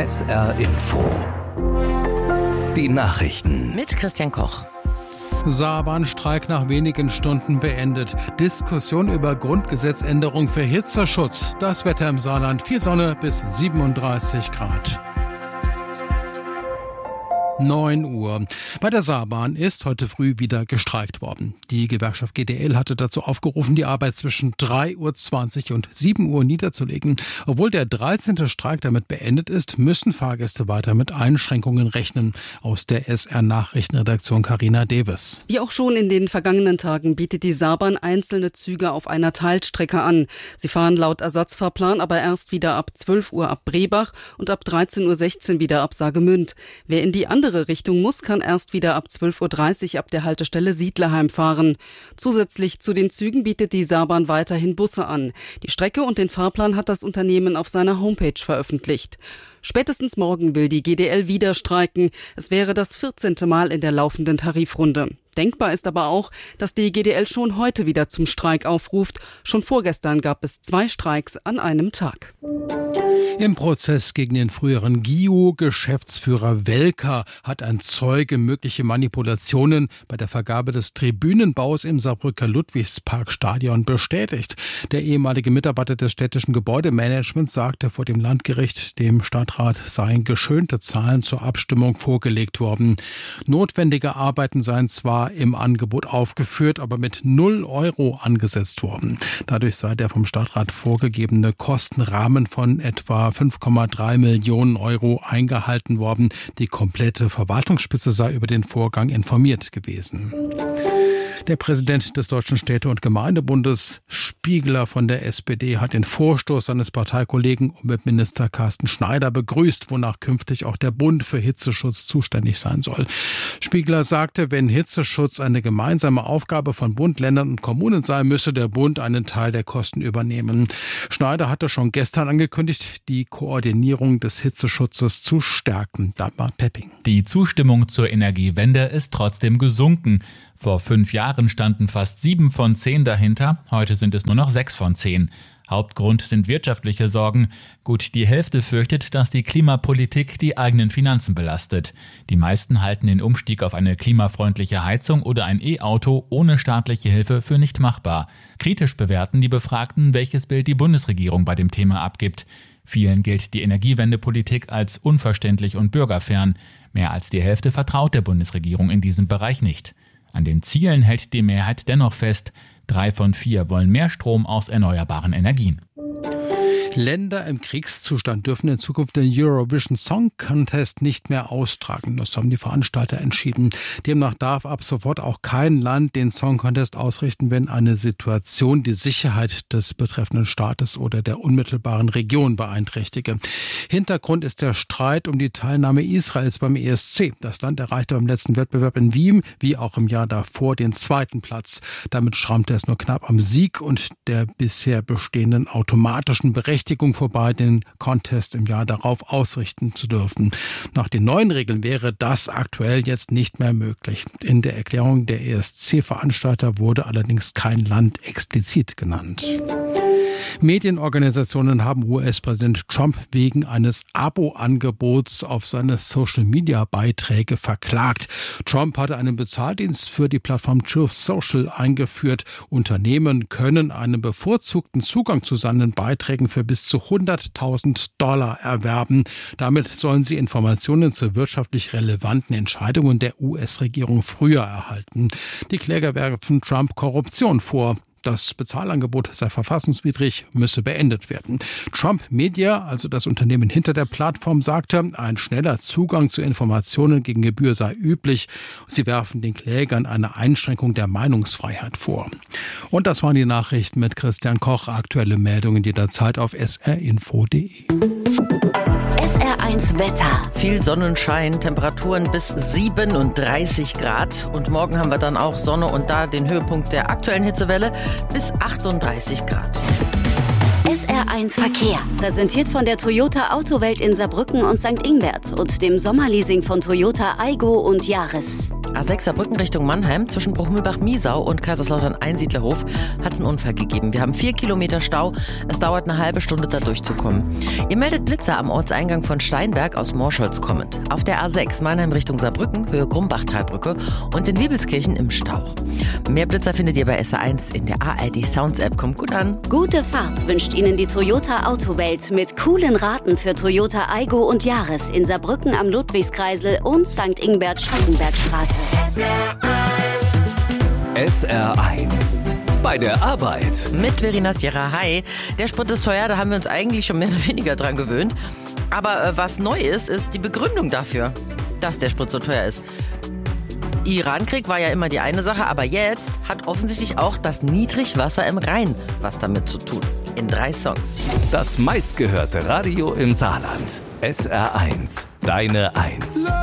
SR Info. Die Nachrichten mit Christian Koch. Saarbahnstreik nach wenigen Stunden beendet. Diskussion über Grundgesetzänderung für Hitzeschutz. Das Wetter im Saarland: viel Sonne bis 37 Grad. 9 Uhr. Bei der Saarbahn ist heute früh wieder gestreikt worden. Die Gewerkschaft GDL hatte dazu aufgerufen, die Arbeit zwischen 3.20 Uhr und 7 Uhr niederzulegen. Obwohl der 13. Streik damit beendet ist, müssen Fahrgäste weiter mit Einschränkungen rechnen. Aus der SR-Nachrichtenredaktion Carina Deves. Wie auch schon in den vergangenen Tagen bietet die Saarbahn einzelne Züge auf einer Teilstrecke an. Sie fahren laut Ersatzfahrplan aber erst wieder ab 12 Uhr ab Brebach und ab 13.16 Uhr wieder ab Saargemünd. Wer in die andere Richtung muss, kann erst wieder ab 12.30 Uhr ab der Haltestelle Siedlerheim fahren. Zusätzlich zu den Zügen bietet die Saarbahn weiterhin Busse an. Die Strecke und den Fahrplan hat das Unternehmen auf seiner Homepage veröffentlicht. Spätestens morgen will die GDL wieder streiken. Es wäre das 14. Mal in der laufenden Tarifrunde. Denkbar ist aber auch, dass die GDL schon heute wieder zum Streik aufruft. Schon vorgestern gab es 2 Streiks an einem Tag. Im Prozess gegen den früheren GIO-Geschäftsführer Welker hat ein Zeuge mögliche Manipulationen bei der Vergabe des Tribünenbaus im Saarbrücker Ludwigsparkstadion bestätigt. Der ehemalige Mitarbeiter des städtischen Gebäudemanagements sagte vor dem Landgericht, dem Stadtrat seien geschönte Zahlen zur Abstimmung vorgelegt worden. Notwendige Arbeiten seien zwar im Angebot aufgeführt, aber mit 0 Euro angesetzt worden. Dadurch sei der vom Stadtrat vorgegebene Kostenrahmen von etwa 5,3 Millionen Euro eingehalten worden. Die komplette Verwaltungsspitze sei über den Vorgang informiert gewesen. Der Präsident des Deutschen Städte- und Gemeindebundes, Spiegler von der SPD, hat den Vorstoß seines Parteikollegen Umweltminister Carsten Schneider begrüßt, wonach künftig auch der Bund für Hitzeschutz zuständig sein soll. Spiegler sagte, wenn Hitzeschutz eine gemeinsame Aufgabe von Bund, Ländern und Kommunen sei, müsse der Bund einen Teil der Kosten übernehmen. Schneider hatte schon gestern angekündigt, die Koordinierung des Hitzeschutzes zu stärken. Dagmar Pepping. Die Zustimmung zur Energiewende ist trotzdem gesunken. Vor 5 Jahren standen fast 7 von 10 dahinter, heute sind es nur noch 6 von 10. Hauptgrund sind wirtschaftliche Sorgen. Gut die Hälfte fürchtet, dass die Klimapolitik die eigenen Finanzen belastet. Die meisten halten den Umstieg auf eine klimafreundliche Heizung oder ein E-Auto ohne staatliche Hilfe für nicht machbar. Kritisch bewerten die Befragten, welches Bild die Bundesregierung bei dem Thema abgibt. Vielen gilt die Energiewendepolitik als unverständlich und bürgerfern. Mehr als die Hälfte vertraut der Bundesregierung in diesem Bereich nicht. An den Zielen hält die Mehrheit dennoch fest. 3 von 4 wollen mehr Strom aus erneuerbaren Energien. Länder im Kriegszustand dürfen in Zukunft den Eurovision Song Contest nicht mehr austragen. Das haben die Veranstalter entschieden. Demnach darf ab sofort auch kein Land den Song Contest ausrichten, wenn eine Situation die Sicherheit des betreffenden Staates oder der unmittelbaren Region beeinträchtige. Hintergrund ist der Streit um die Teilnahme Israels beim ESC. Das Land erreichte beim letzten Wettbewerb in Wien, wie auch im Jahr davor, den 2. Platz. Damit schrammte es nur knapp am Sieg und der bisher bestehenden automatischen Berechtigung vorbei, den Contest im Jahr darauf ausrichten zu dürfen. Nach den neuen Regeln wäre das aktuell jetzt nicht mehr möglich. In der Erklärung der ESC-Veranstalter wurde allerdings kein Land explizit genannt. Medienorganisationen haben US-Präsident Trump wegen eines Abo-Angebots auf seine Social-Media-Beiträge verklagt. Trump hatte einen Bezahldienst für die Plattform Truth Social eingeführt. Unternehmen können einen bevorzugten Zugang zu seinen Beiträgen für bis zu $100.000 erwerben. Damit sollen sie Informationen zu wirtschaftlich relevanten Entscheidungen der US-Regierung früher erhalten. Die Kläger werfen Trump Korruption vor. Das Bezahlangebot sei verfassungswidrig, müsse beendet werden. Trump Media, also das Unternehmen hinter der Plattform, sagte, ein schneller Zugang zu Informationen gegen Gebühr sei üblich. Sie werfen den Klägern eine Einschränkung der Meinungsfreiheit vor. Und das waren die Nachrichten mit Christian Koch. Aktuelle Meldungen jederzeit auf srinfo.de. SR1 Wetter. Viel Sonnenschein, Temperaturen bis 37 Grad. Und morgen haben wir dann auch Sonne und da den Höhepunkt der aktuellen Hitzewelle bis 38 Grad. SR1 Verkehr. Präsentiert von der Toyota Autowelt in Saarbrücken und St. Ingbert und dem Sommerleasing von Toyota Aygo und Yaris. A6 Saarbrücken Richtung Mannheim zwischen Bruchmühlbach-Miesau und Kaiserslautern-Einsiedlerhof hat es einen Unfall gegeben. Wir haben 4 Kilometer Stau. Es dauert eine halbe Stunde, da durchzukommen. Ihr meldet Blitzer am Ortseingang von Steinberg aus Morscholz kommend. Auf der A6 Mannheim Richtung Saarbrücken, Höhe Grumbach-Talbrücke und in Wiebelskirchen im Stauch. Mehr Blitzer findet ihr bei SR1 in der ARD Sounds App. Kommt gut an. Gute Fahrt wünscht Ihnen die Toyota Autowelt mit coolen Raten für Toyota Aygo und Yaris in Saarbrücken am Ludwigskreisel und St. Ingbert-Schattenbergstraße. SR1 bei der Arbeit. Mit Verena Sierra. Hi. Der Sprit ist teuer, da haben wir uns eigentlich schon mehr oder weniger dran gewöhnt. Aber was neu ist die Begründung dafür, dass der Sprit so teuer ist. Irankrieg war ja immer die eine Sache, aber jetzt hat offensichtlich auch das Niedrigwasser im Rhein was damit zu tun. In 3 Songs. Das meistgehörte Radio im Saarland. SR1, deine 1.